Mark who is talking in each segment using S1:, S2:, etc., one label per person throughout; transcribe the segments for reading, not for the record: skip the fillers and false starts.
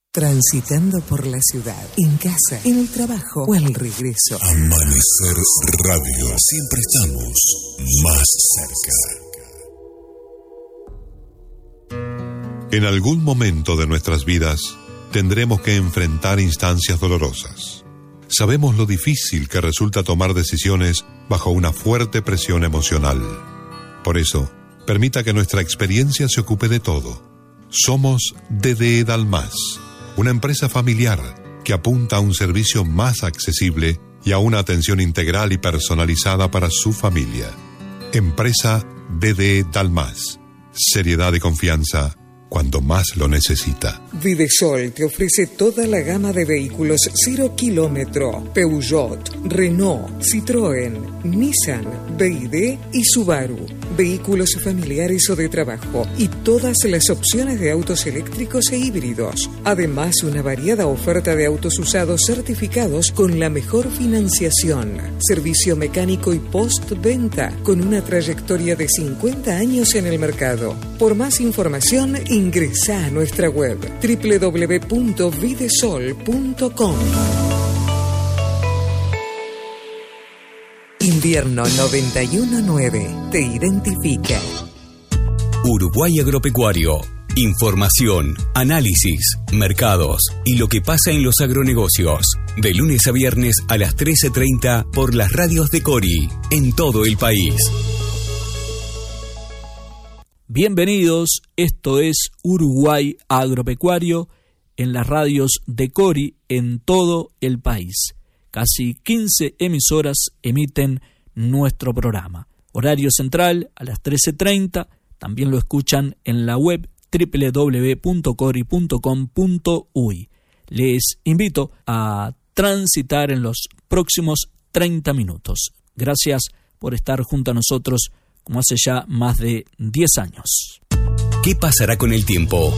S1: Transitando por la ciudad, en casa, en el trabajo o al regreso.
S2: Amanecer Radio. Siempre estamos más cerca.
S3: En algún momento de nuestras vidas tendremos que enfrentar instancias dolorosas. Sabemos lo difícil que resulta tomar decisiones bajo una fuerte presión emocional. Por eso, permita que nuestra experiencia se ocupe de todo. Somos DDE Dalmas, una empresa familiar que apunta a un servicio más accesible y a una atención integral y personalizada para su familia. Empresa DDE Dalmas. Seriedad y confianza cuando más lo necesita.
S1: Videsol te ofrece toda la gama de vehículos 0 kilómetro: Peugeot, Renault, Citroën, Nissan, BYD y Subaru. Vehículos familiares o de trabajo y todas las opciones de autos eléctricos e híbridos. Además, una variada oferta de autos usados certificados con la mejor financiación. Servicio mecánico y postventa con una trayectoria de 50 años en el mercado. Por más información, ingresa a nuestra web www.videsol.com. Invierno 91.9 te identifica.
S4: Uruguay Agropecuario. Información, análisis, mercados y lo que pasa en los agronegocios. De lunes a viernes a las 13:30 por las radios de Cori, en todo el país.
S5: Bienvenidos, esto es Uruguay Agropecuario en las radios de Cori en todo el país. Casi 15 emisoras emiten nuestro programa. Horario central a las 13:30, también lo escuchan en la web www.cori.com.uy. Les invito a transitar en los próximos 30 minutos. Gracias por estar junto a nosotros como hace ya más de 10 años.
S4: ¿Qué pasará con el tiempo?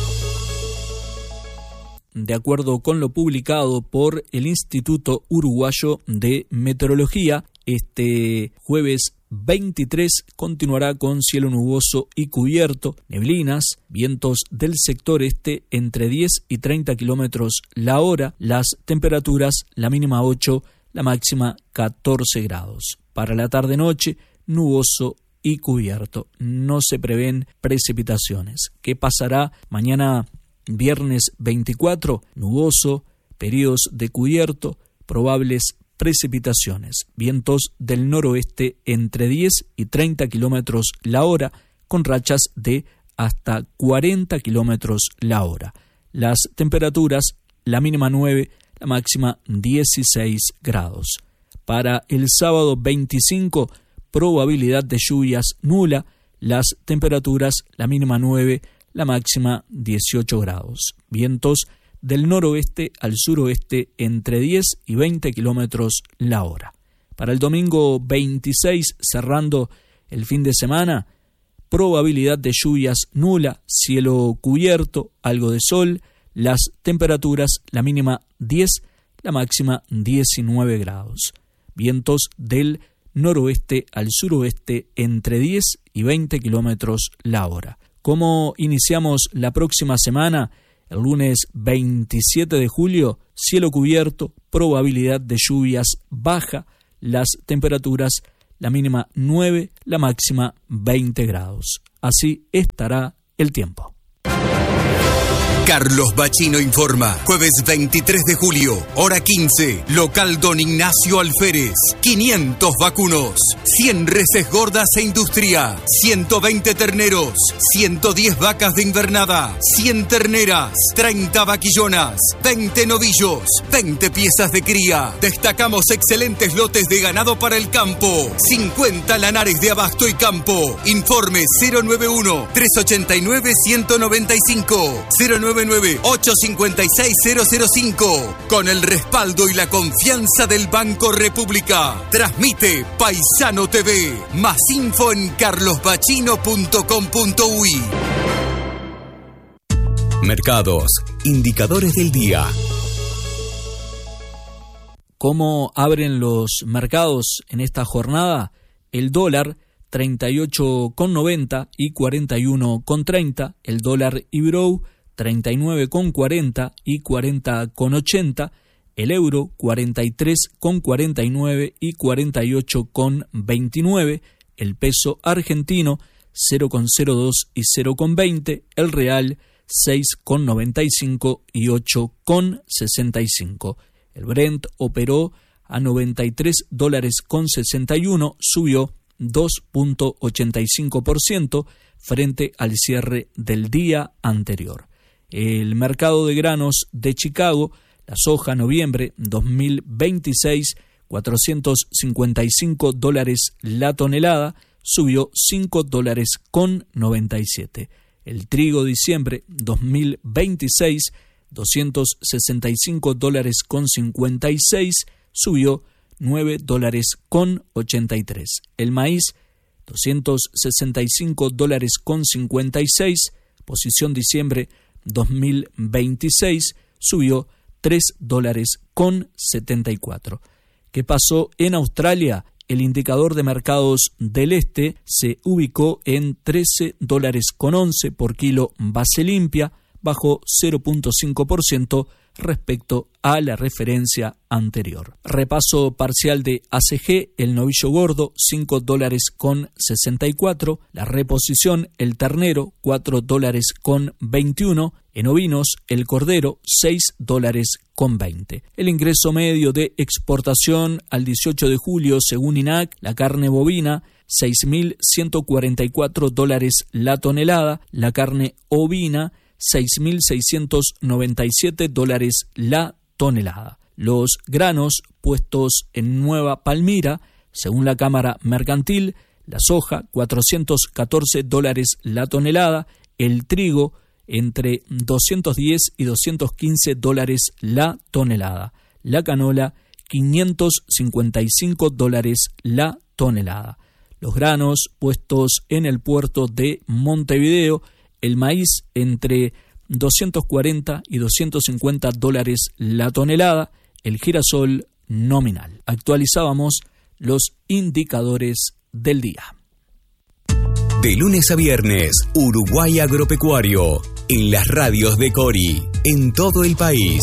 S5: De acuerdo con lo publicado por el Instituto Uruguayo de Meteorología, este jueves 23 continuará con cielo nuboso y cubierto, neblinas, vientos del sector este entre 10 y 30 kilómetros la hora, las temperaturas, la mínima 8, la máxima 14 grados. Para la tarde-noche, nuboso y cubierto. No se prevén precipitaciones. ¿Qué pasará mañana viernes 24? Nuboso, periodos de cubierto, probables precipitaciones. Vientos del noroeste entre 10 y 30 kilómetros la hora, con rachas de hasta 40 kilómetros la hora. Las temperaturas, la mínima 9, la máxima 16 grados. Para el sábado 25, probabilidad de lluvias nula, las temperaturas, la mínima 9, la máxima 18 grados. Vientos del noroeste al suroeste entre 10 y 20 kilómetros la hora. Para el domingo 26, cerrando el fin de semana, probabilidad de lluvias nula, cielo cubierto, algo de sol, las temperaturas, la mínima 10, la máxima 19 grados. Vientos del noroeste al suroeste entre 10 y 20 kilómetros la hora. ¿Cómo iniciamos la próxima semana? El lunes 27 de julio, cielo cubierto, probabilidad de lluvias baja, las temperaturas, la mínima 9, la máxima 20 grados. Así estará el tiempo.
S4: Carlos Bachino informa. Jueves 23 de julio, hora 15, local Don Ignacio Alférez. 500 vacunos, 100 reses gordas e industria, 120 terneros, 110 vacas de invernada, 100 terneras, 30 vaquillonas, 20 novillos, 20 piezas de cría. Destacamos excelentes lotes de ganado para el campo. 50 lanares de abasto y campo. Informe 091-389-195, 099-856-005. Con el respaldo y la confianza del Banco República. Transmite Paisano TV. Más info en carlosbachino.com.uy. Mercados. Indicadores del día.
S5: ¿Cómo abren los mercados en esta jornada? El dólar 38,90 y 41,30. El dólar Ibrow 39,40 y 40,80, el euro 43,49 y 48,29, el peso argentino 0,02 y 0,20, el real 6,95 y 8,65. El Brent operó a $93.61, subió 2,85% frente al cierre del día anterior. El mercado de granos de Chicago, la soja noviembre 2026, $455 la tonelada, subió $5.97. El trigo diciembre 2026, $265.56, subió $9.83. El maíz, $265.56, posición diciembre 2026, subió $3.74. ¿Qué pasó en Australia? El indicador de mercados del este se ubicó en $13.11 por kilo base limpia, bajó 0,5% respecto a la referencia anterior. Repaso parcial de ACG, el novillo gordo, $5.64, la reposición, el ternero, $4.21, en ovinos, el cordero, $6.20. El ingreso medio de exportación al 18 de julio, según INAC, la carne bovina, $6.144 la tonelada, la carne ovina, $6.697 la tonelada. Los granos puestos en Nueva Palmira, según la Cámara Mercantil, la soja, $414 la tonelada, el trigo, entre $210 y $215 la tonelada, la canola, $555 la tonelada. Los granos puestos en el puerto de Montevideo, el maíz entre $240 y $250 la tonelada, el girasol nominal. Actualizábamos los indicadores del día.
S4: De lunes a viernes, Uruguay Agropecuario, en las radios de Cori, en todo el país.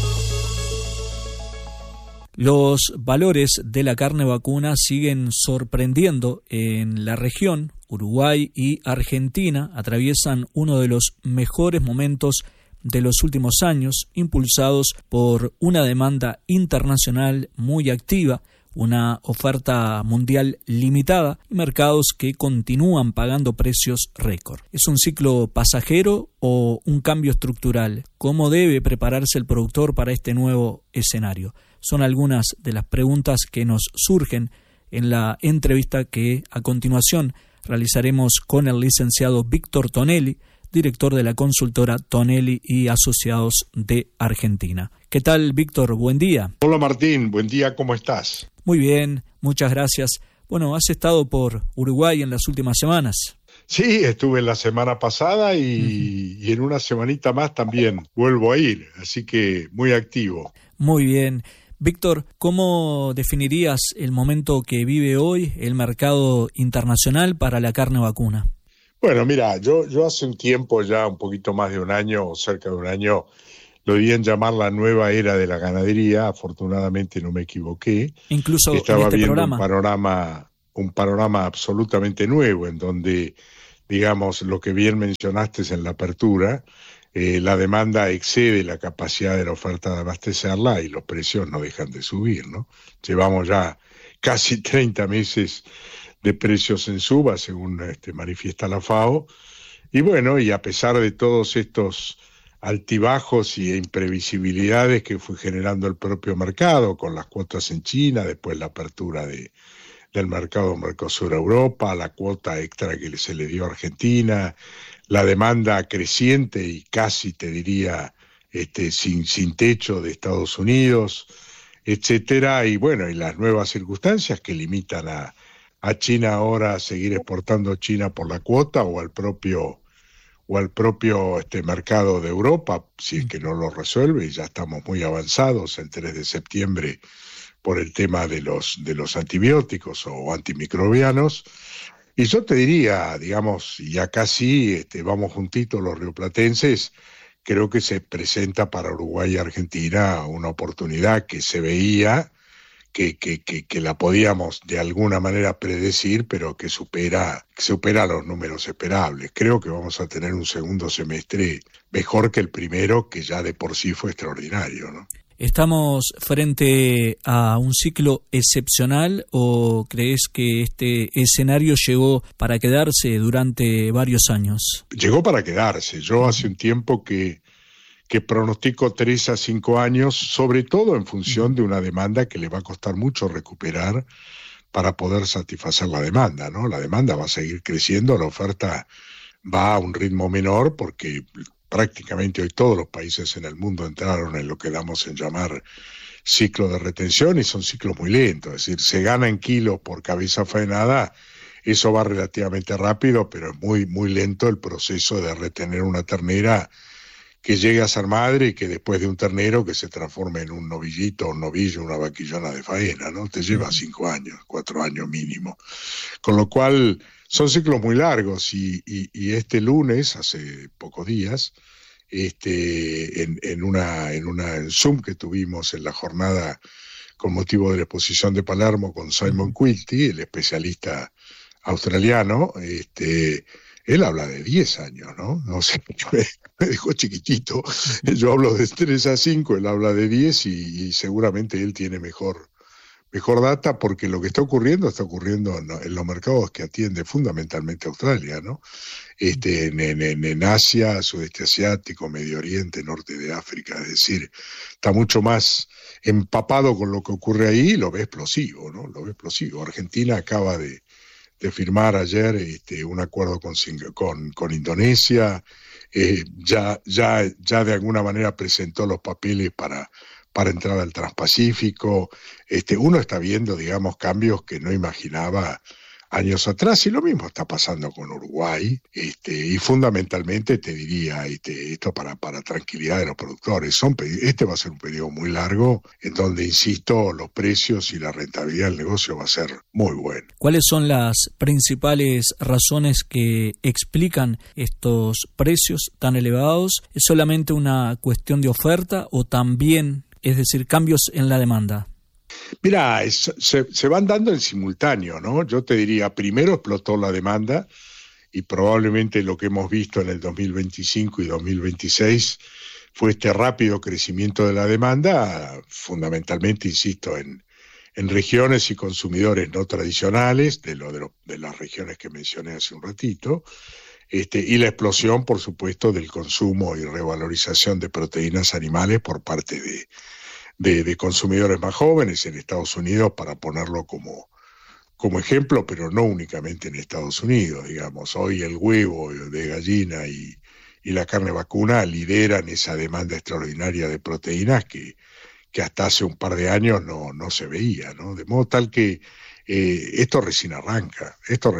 S5: Los valores de la carne vacuna siguen sorprendiendo en la región. Uruguay y Argentina atraviesan uno de los mejores momentos de los últimos años, impulsados por una demanda internacional muy activa, una oferta mundial limitada y mercados que continúan pagando precios récord. ¿Es un ciclo pasajero o un cambio estructural? ¿Cómo debe prepararse el productor para este nuevo escenario? Son algunas de las preguntas que nos surgen en la entrevista que a continuación realizaremos con el licenciado Víctor Tonelli, director de la consultora Tonelli y Asociados de Argentina. ¿Qué tal, Víctor? Buen día.
S6: Hola, Martín. Buen día. ¿Cómo estás?
S5: Muy bien, muchas gracias. Bueno, has estado por Uruguay en las últimas semanas.
S6: Sí, estuve la semana pasada y en una semanita más también vuelvo a ir, así que muy activo.
S5: Muy bien. Víctor, ¿cómo definirías el momento que vive hoy el mercado internacional para la carne vacuna?
S6: Bueno, mira, yo hace un tiempo, ya un poquito más de un año, o cerca de un año, lo di en llamar la nueva era de la ganadería. Afortunadamente no me equivoqué.
S5: Incluso
S6: estaba
S5: en este
S6: viendo
S5: programa.
S6: un panorama absolutamente nuevo, en donde, digamos, lo que bien mencionaste en la apertura, la demanda excede la capacidad de la oferta de abastecerla y los precios no dejan de subir, ¿no? Llevamos ya casi 30 meses de precios en suba, según manifiesta la FAO, y bueno, y a pesar de todos estos altibajos y imprevisibilidades que fue generando el propio mercado, con las cuotas en China, después la apertura del mercado Mercosur-Europa, la cuota extra que se le dio a Argentina, la demanda creciente y casi, te diría, sin techo de Estados Unidos, etcétera, y bueno, y las nuevas circunstancias que limitan a China ahora a seguir exportando a China por la cuota o al propio mercado de Europa, si es que no lo resuelve, y ya estamos muy avanzados el 3 de septiembre por el tema de los antibióticos o antimicrobianos. Y yo te diría, digamos, y acá sí vamos juntitos los rioplatenses, creo que se presenta para Uruguay y Argentina una oportunidad que se veía, que la podíamos de alguna manera predecir, pero que supera los números esperables. Creo que vamos a tener un segundo semestre mejor que el primero, que ya de por sí fue extraordinario, ¿no?
S5: ¿Estamos frente a un ciclo excepcional o crees que este escenario llegó para quedarse durante varios años?
S6: Llegó para quedarse. Yo hace un tiempo que pronostico 3 a 5 años, sobre todo en función de una demanda que le va a costar mucho recuperar para poder satisfacer la demanda, ¿no? La demanda va a seguir creciendo, la oferta va a un ritmo menor porque prácticamente hoy todos los países en el mundo entraron en lo que damos en llamar ciclo de retención y son ciclos muy lentos, es decir, se gana en kilos por cabeza faenada, eso va relativamente rápido, pero es muy, muy lento el proceso de retener una ternera que llegue a ser madre y que después de un ternero que se transforme en un novillito, un novillo, una vaquillona de faena, ¿no? Te lleva 5 años, 4 años mínimo. Con lo cual son ciclos muy largos y este lunes, hace pocos días, en Zoom que tuvimos en la jornada con motivo de la exposición de Palermo con Simon Quilty, el especialista australiano, él habla de 10 años, ¿no? No sé, me dejó chiquitito. Yo hablo de 3 a 5, él habla de 10 y seguramente él tiene mejor data, porque lo que está ocurriendo en los mercados que atiende fundamentalmente Australia, ¿no? En Asia, sudeste asiático, Medio Oriente, norte de África, es decir, está mucho más empapado con lo que ocurre ahí y lo ve explosivo, ¿no? Lo ve explosivo. Argentina acaba de firmar ayer un acuerdo con Indonesia, ya de alguna manera presentó los papeles para entrar al Transpacífico. Uno está viendo, digamos, cambios que no imaginaba años atrás, y lo mismo está pasando con Uruguay, y fundamentalmente te diría, esto para tranquilidad de los productores, este va a ser un periodo muy largo, en donde, insisto, los precios y la rentabilidad del negocio va a ser muy buena.
S5: ¿Cuáles son las principales razones que explican estos precios tan elevados? ¿Es solamente una cuestión de oferta o también, es decir, cambios en la demanda?
S6: Mira, se van dando en simultáneo, ¿no? Yo te diría, primero explotó la demanda y probablemente lo que hemos visto en el 2025 y 2026 fue este rápido crecimiento de la demanda, fundamentalmente, insisto, en regiones y consumidores no tradicionales, de las regiones que mencioné hace un ratito, y la explosión, por supuesto, del consumo y revalorización de proteínas animales por parte de consumidores más jóvenes en Estados Unidos, para ponerlo como ejemplo, pero no únicamente en Estados Unidos, digamos. Hoy el huevo de gallina y la carne vacuna lideran esa demanda extraordinaria de proteínas que hasta hace un par de años no se veía, ¿no? De modo tal que esto recién arranca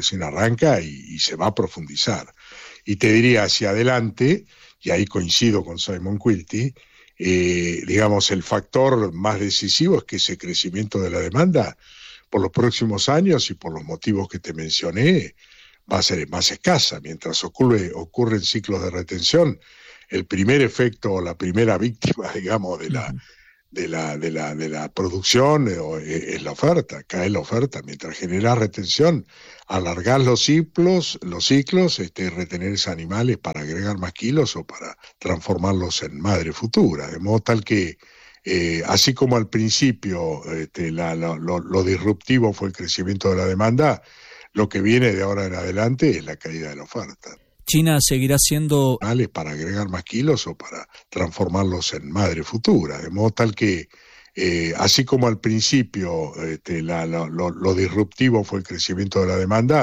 S6: y se va a profundizar. Y te diría, hacia adelante, y ahí coincido con Simon Quilty, digamos, el factor más decisivo es que ese crecimiento de la demanda por los próximos años y por los motivos que te mencioné va a ser más escasa. Mientras ocurren ciclos de retención, el primer efecto, la primera víctima, digamos, de la producción es la oferta, cae la oferta. Mientras generas retención, alargar los ciclos, retener esos animales para agregar más kilos o para transformarlos en madre futura, de modo tal que así como al principio lo disruptivo fue el crecimiento de la demanda, lo que viene de ahora en adelante es la caída de la oferta.
S5: ¿China seguirá siendo
S6: para agregar más kilos o para transformarlos en madre futura? De modo tal que, así como al principio lo disruptivo fue el crecimiento de la demanda,